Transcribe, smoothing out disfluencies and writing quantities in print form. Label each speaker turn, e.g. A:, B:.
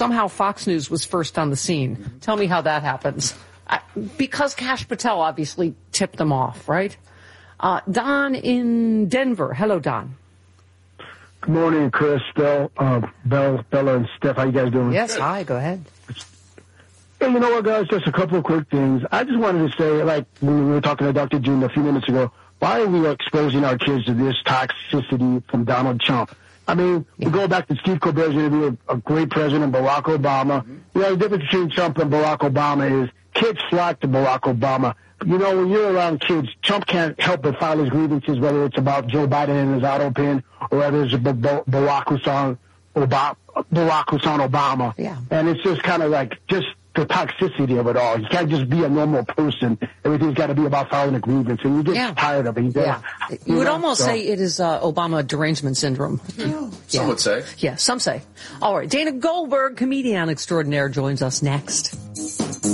A: somehow Fox News was first on the scene. Tell me how that happens. Because Kash Patel obviously tipped them off, right? Don in Denver. Hello, Don.
B: Good morning, Chris, Bella, and Steph. How you guys doing?
A: Yes, hi, go ahead.
B: Hey, you know what, guys? Just a couple of quick things. I just wanted to say, like we were talking to Dr. June a few minutes ago, why are we exposing our kids to this toxicity from Donald Trump? I mean, we go back to Steve Colbert's interview, a great president, Barack Obama. You know, the difference between Trump and Barack Obama is kids flock to Barack Obama. You know, when you're around kids, Trump can't help but file his grievances, whether it's about Joe Biden and his auto pin or whether it's Barack Hussein Obama.
A: Yeah.
B: And it's just kind of like just the toxicity of it all. You can't just be a normal person. Everything's got to be about filing a grievance, and you get tired of it.
A: You would almost say it is Obama derangement syndrome.
C: Some would say.
A: Yeah, some say. All right, Dana Goldberg, comedian extraordinaire, joins us next.